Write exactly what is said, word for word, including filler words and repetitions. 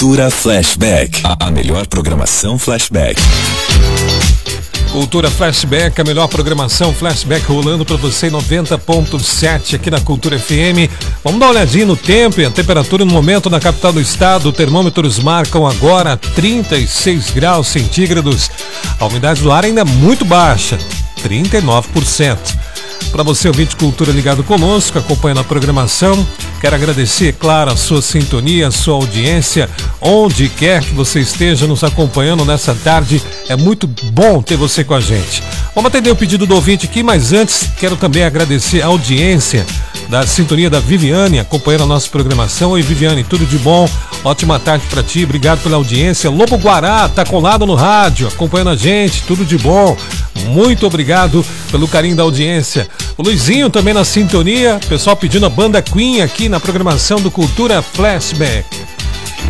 Cultura Flashback, a melhor programação Flashback. Cultura Flashback, a melhor programação Flashback rolando para você em noventa ponto sete aqui na Cultura F M. Vamos dar uma olhadinha no tempo e a temperatura no momento na capital do estado. Termômetros marcam agora trinta e seis graus centígrados. A umidade do ar ainda é muito baixa, trinta e nove por cento. Para você, ouvinte Cultura ligado conosco, acompanhando a programação, quero agradecer, claro, a sua sintonia, a sua audiência, onde quer que você esteja nos acompanhando nessa tarde. É muito bom ter você com a gente. Vamos atender o pedido do ouvinte aqui, mas antes quero também agradecer a audiência da sintonia da Viviane, acompanhando a nossa programação. Oi, Viviane, tudo de bom? Ótima tarde para ti, obrigado pela audiência. Lobo Guará tá colado no rádio, acompanhando a gente, tudo de bom. Muito obrigado pelo carinho da audiência. O Luizinho também na sintonia, pessoal pedindo a banda Queen aqui na programação do Cultura Flashback.